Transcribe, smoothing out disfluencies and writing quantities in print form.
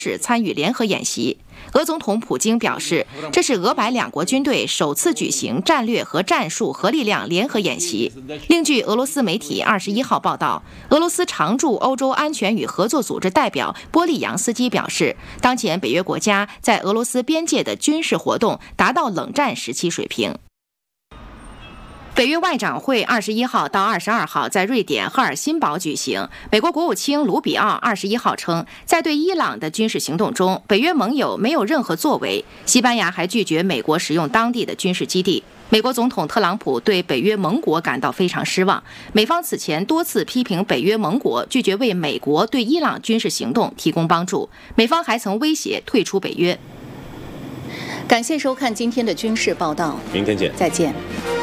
是参与联合演习。俄总统普京表示，这是俄白两国军队首次举行战略和战术核力量联合演习。另据俄罗斯媒体21号报道，俄罗斯常驻欧洲安全与合作组织代表波利扬斯基表示，当前北约国家在俄罗斯边界的军事活动达到冷战时期水平。北约外长会21号到22号在瑞典赫尔辛堡举行。美国国务卿卢比奥21号称，在对伊朗的军事行动中，北约盟友没有任何作为。西班牙还拒绝美国使用当地的军事基地。美国总统特朗普对北约盟国感到非常失望。美方此前多次批评北约盟国拒绝为美国对伊朗军事行动提供帮助。美方还曾威胁退出北约。 感谢收看今天的军事报道， 明天见， 再见。